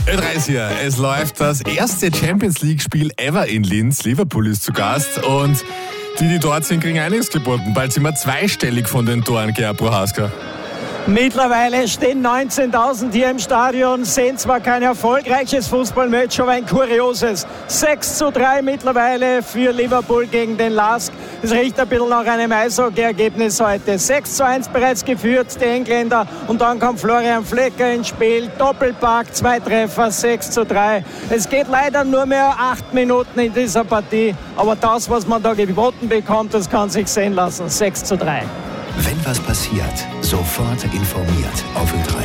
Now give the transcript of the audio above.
Ö3 hier. Es läuft das erste Champions-League-Spiel ever in Linz. Liverpool ist zu Gast und die dort sind, kriegen einiges geboten. Bald sind wir zweistellig von den Toren, Gerhard Prohaska. Mittlerweile stehen 19.000 hier im Stadion, sehen zwar kein erfolgreiches Fußballmatch, aber ein kurioses. 6:3 mittlerweile für Liverpool gegen den LASK. Es riecht ein bisschen nach einem Eishockey-Ergebnis heute. 6:1 bereits geführt, die Engländer. Und dann kommt Florian Flecker ins Spiel. Doppelpack, 2 Treffer, 6:3. Es geht leider nur mehr 8 Minuten in dieser Partie. Aber das, was man da geboten bekommt, das kann sich sehen lassen. 6:3. Wenn was passiert, sofort informiert auf Ö3.